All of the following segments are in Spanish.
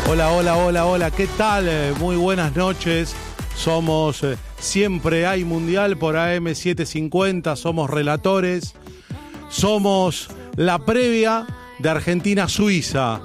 Hola, hola, hola, hola, ¿qué tal? Muy buenas noches. Somos Siempre Hay Mundial por AM750, somos relatores, somos la previa de Argentina-Suiza.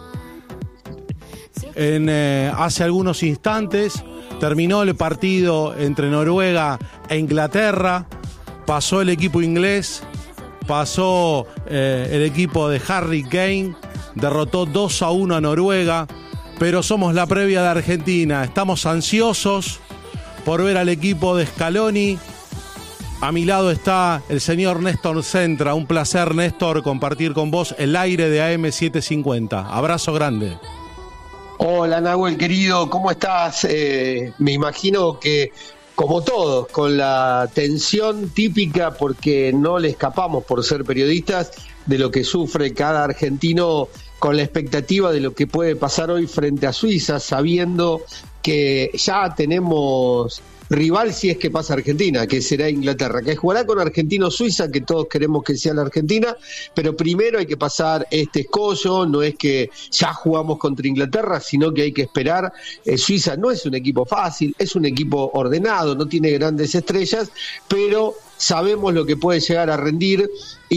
Hace algunos instantes terminó el partido entre Noruega e Inglaterra, pasó el equipo inglés, pasó el equipo de Harry Kane, derrotó 2-1 a Noruega. Pero somos la previa de Argentina. Estamos ansiosos por ver al equipo de Scaloni. A mi lado está el señor Néstor Centra. Un placer, Néstor, compartir con vos el aire de AM750. Abrazo grande. Hola, Nahuel, querido, ¿cómo estás? Me imagino que, como todos, con la tensión típica, porque no le escapamos por ser periodistas, de lo que sufre cada argentino, con la expectativa de lo que puede pasar hoy frente a Suiza, sabiendo que ya tenemos rival si es que pasa Argentina, que será Inglaterra, que jugará con Argentino-Suiza, que todos queremos que sea la Argentina, pero primero hay que pasar este escollo. No es que ya jugamos contra Inglaterra, sino que hay que esperar. Suiza no es un equipo fácil, es un equipo ordenado, no tiene grandes estrellas, pero sabemos lo que puede llegar a rendir,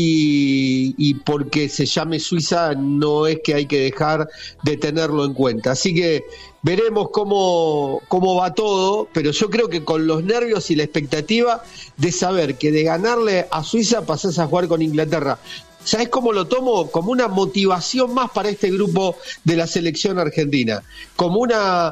y porque se llame Suiza no es que hay que dejar de tenerlo en cuenta. Así que veremos cómo va todo, pero yo creo que con los nervios y la expectativa de saber que de ganarle a Suiza pasás a jugar con Inglaterra. ¿Sabés cómo lo tomo? Como una motivación más para este grupo de la selección argentina, como una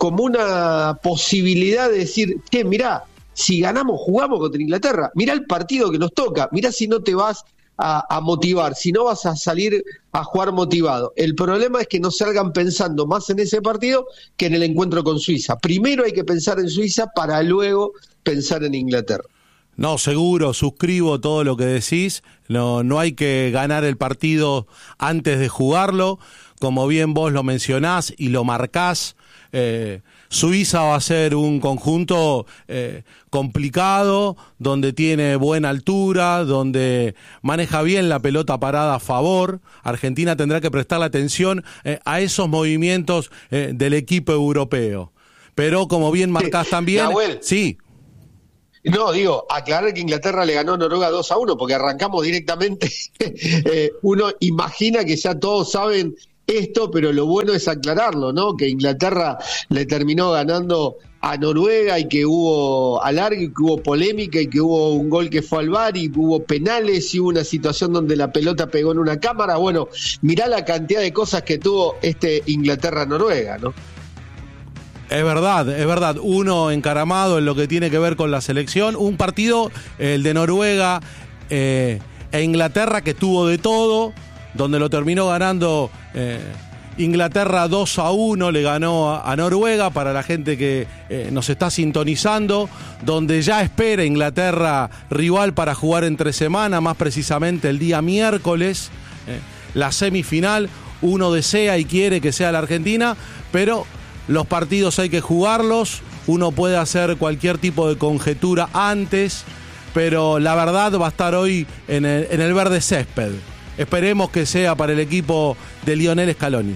posibilidad de decir, mirá, si ganamos, jugamos contra Inglaterra. Mirá el partido que nos toca. Mirá si no te vas a motivar, si no vas a salir a jugar motivado. El problema es que no salgan pensando más en ese partido que en el encuentro con Suiza. Primero hay que pensar en Suiza para luego pensar en Inglaterra. No, seguro, suscribo todo lo que decís. No hay que ganar el partido antes de jugarlo. Como bien vos lo mencionás y lo marcás, Suiza va a ser un conjunto complicado, donde tiene buena altura, donde maneja bien la pelota parada a favor. Argentina tendrá que prestarle atención a esos movimientos del equipo europeo. Pero como bien marcás también... Nahuel. Sí. No, aclarar que Inglaterra le ganó a Noruega 2-1, porque arrancamos directamente. Uno imagina que ya todos saben esto, pero lo bueno es aclararlo, ¿no? Que Inglaterra le terminó ganando a Noruega, y que hubo alargue, y que hubo polémica, y que hubo un gol que fue al VAR, y hubo penales, y hubo una situación donde la pelota pegó en una cámara. Bueno, mirá la cantidad de cosas que tuvo Inglaterra-Noruega, ¿no? Es verdad. Uno encaramado en lo que tiene que ver con la selección. Un partido, el de Noruega e Inglaterra, que tuvo de todo, donde lo terminó ganando Inglaterra 2-1, le ganó a Noruega, para la gente que nos está sintonizando, donde ya espera Inglaterra rival para jugar entre semana, más precisamente el día miércoles, la semifinal. Uno desea y quiere que sea la Argentina, pero los partidos hay que jugarlos. Uno puede hacer cualquier tipo de conjetura antes, pero la verdad va a estar hoy en el verde césped. Esperemos que sea para el equipo de Lionel Scaloni.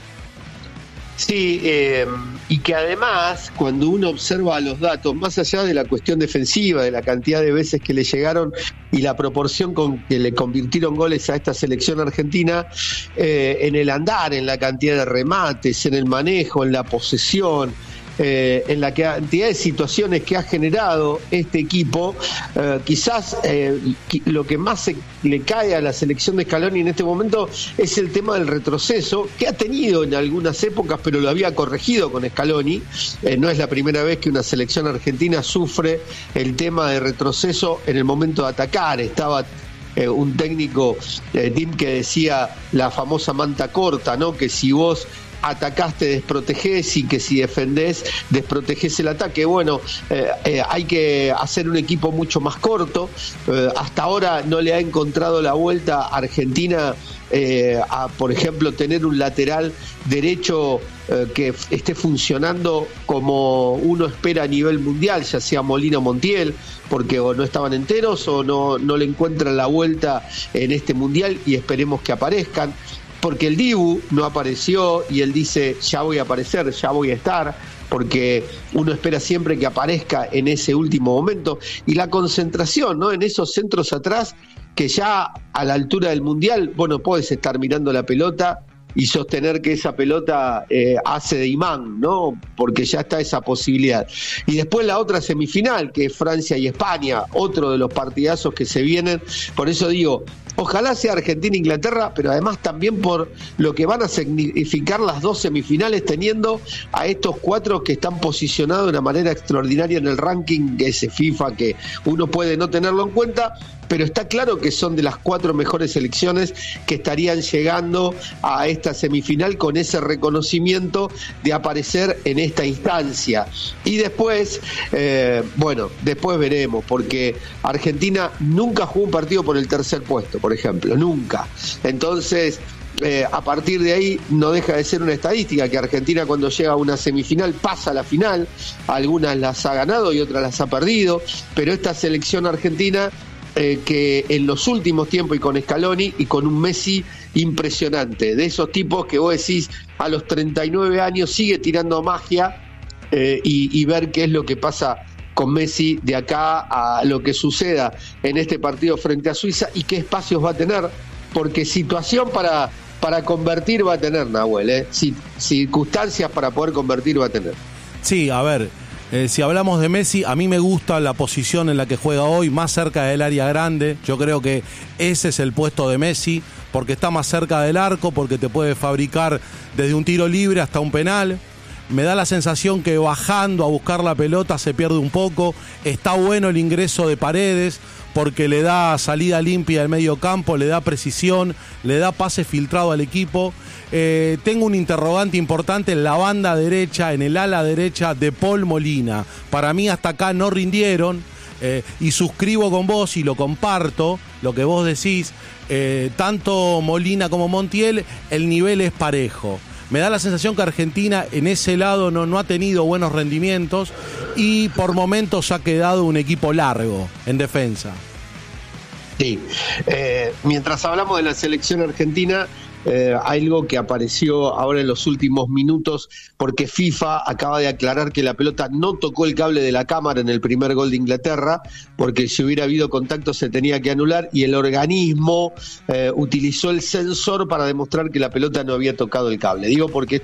Sí, y que además, cuando uno observa los datos, más allá de la cuestión defensiva, de la cantidad de veces que le llegaron y la proporción con que le convirtieron goles a esta selección argentina, en el andar, en la cantidad de remates, en el manejo, en la posesión, en la cantidad de situaciones que ha generado este equipo, quizás lo que más le cae a la selección de Scaloni en este momento es el tema del retroceso, que ha tenido en algunas épocas, pero lo había corregido con Scaloni. No es la primera vez que una selección argentina sufre el tema de retroceso en el momento de atacar. Estaba un técnico, Tim, que decía la famosa manta corta, ¿no? Que si vos atacás te desprotegés, y que si defendés desprotegés el ataque. Bueno, hay que hacer un equipo mucho más corto. Hasta ahora no le ha encontrado la vuelta a Argentina a, por ejemplo, tener un lateral derecho que esté funcionando como uno espera a nivel mundial, ya sea Molina o Montiel, porque o no estaban enteros o no le encuentran la vuelta en este mundial, y esperemos que aparezcan. porque el Dibu no apareció y él dice, ya voy a aparecer, ya voy a estar, porque uno espera siempre que aparezca en ese último momento, y la concentración, ¿no?, en esos centros atrás, que ya a la altura del Mundial vos no podés estar mirando la pelota y sostener que esa pelota hace de imán, ¿no?, porque ya está esa posibilidad. Y después la otra semifinal, que es Francia y España, otro de los partidazos que se vienen. Por eso digo, ojalá sea Argentina-Inglaterra, pero además también por lo que van a significar las dos semifinales, teniendo a estos cuatro que están posicionados de una manera extraordinaria en el ranking de ese FIFA, que uno puede no tenerlo en cuenta, pero está claro que son de las 4 mejores selecciones que estarían llegando a esta semifinal con ese reconocimiento de aparecer en esta instancia. Y después, después veremos, porque Argentina nunca jugó un partido por el tercer puesto, por ejemplo, nunca. Entonces, a partir de ahí no deja de ser una estadística que Argentina, cuando llega a una semifinal, pasa a la final. Algunas las ha ganado y otras las ha perdido, pero esta selección argentina, que en los últimos tiempos, y con Scaloni y con un Messi impresionante, de esos tipos que vos decís, a los 39 años sigue tirando magia, y ver qué es lo que pasa con Messi de acá a lo que suceda en este partido frente a Suiza, y qué espacios va a tener, porque situación para convertir va a tener, Nahuel, circunstancias para poder convertir va a tener. Sí, a ver, si hablamos de Messi, a mí me gusta la posición en la que juega hoy, más cerca del área grande. Yo creo que ese es el puesto de Messi, porque está más cerca del arco, porque te puede fabricar desde un tiro libre hasta un penal. Me da la sensación que bajando a buscar la pelota se pierde un poco. Está bueno el ingreso de Paredes, porque le da salida limpia al medio campo, le da precisión, le da pase filtrado al equipo. Tengo un interrogante importante en la banda derecha, en el ala derecha de Paul Molina. Para mí hasta acá no rindieron, y suscribo con vos y lo comparto, lo que vos decís. Tanto Molina como Montiel, el nivel es parejo. Me da la sensación que Argentina en ese lado no ha tenido buenos rendimientos, y por momentos ha quedado un equipo largo en defensa. Sí, mientras hablamos de la selección argentina, algo que apareció ahora en los últimos minutos, porque FIFA acaba de aclarar que la pelota no tocó el cable de la cámara en el primer gol de Inglaterra, porque si hubiera habido contacto se tenía que anular, y el organismo utilizó el sensor para demostrar que la pelota no había tocado el cable. Digo porque